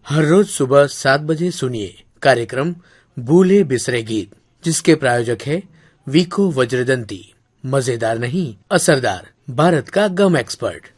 हर रोज सुबह 7 बजे सुनिए कार्यक्रम भूले बिसरे गीत, जिसके प्रायोजक है वीको वज्रदंती। मजेदार नहीं, असरदार, भारत का गम एक्सपर्ट।